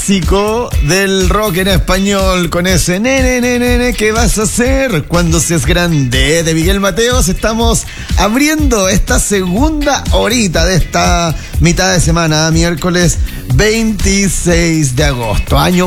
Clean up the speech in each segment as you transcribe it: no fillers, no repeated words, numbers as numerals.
clásico del rock en español con ese nene, ¿qué vas a hacer cuando seas grande? De Miguel Mateos. Estamos abriendo esta segunda horita de esta mitad de semana, miércoles 26 de agosto, año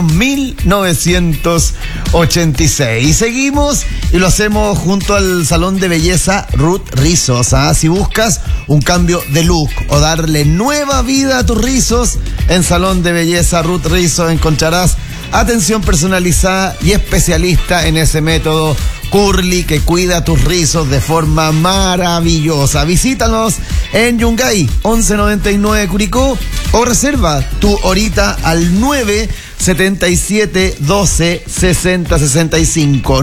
1986. Y seguimos y lo hacemos junto al salón de belleza Ruth Rizos. Si buscas un cambio de look o darle nueva vida a tus rizos, en Salón de Belleza Ruth Rizos encontrarás atención personalizada y especialista en ese método curly que cuida tus rizos de forma maravillosa. Visítanos en Yungay 1199 Curicó o reserva tu horita al 977 12 60 65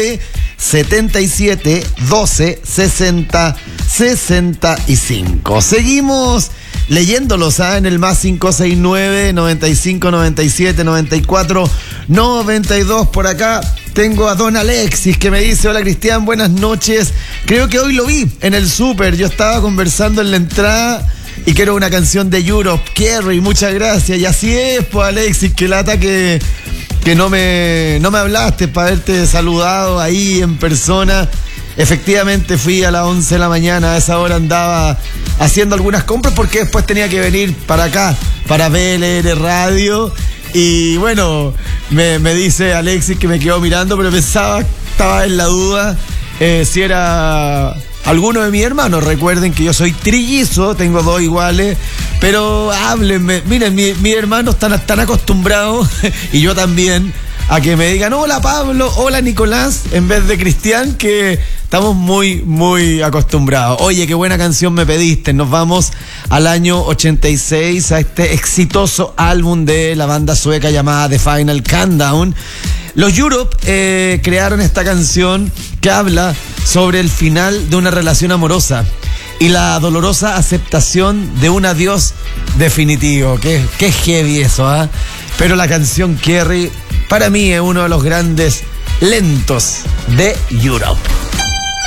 977 12 60 65. Seguimos leyéndolos en el más 569 95 97 94 92. Por acá tengo a don Alexis que me dice: hola Cristian, buenas noches. Creo que hoy lo vi en el súper. Yo estaba conversando en la entrada y quiero una canción de Europe, Kerry, muchas gracias. Y así es, pues Alexis, que lata que no me hablaste para haberte saludado ahí en persona. Efectivamente fui a las 11 de la mañana, a esa hora andaba haciendo algunas compras porque después tenía que venir para acá, para BLR Radio. Y bueno, me dice Alexis que me quedó mirando, pero estaba en la duda si era alguno de mis hermanos. Recuerden que yo soy trillizo, tengo dos iguales, pero háblenme. Miren, mis hermanos están acostumbrados, y yo también, a que me digan hola Pablo, hola Nicolás, en vez de Cristian, que estamos muy, muy acostumbrados. Oye, qué buena canción me pediste. Nos vamos al año 86, a este exitoso álbum de la banda sueca llamada The Final Countdown. Los Europe crearon esta canción que habla sobre el final de una relación amorosa y la dolorosa aceptación de un adiós definitivo. Qué heavy eso, Pero la canción Kerry, para mí, es uno de los grandes lentos de Europe.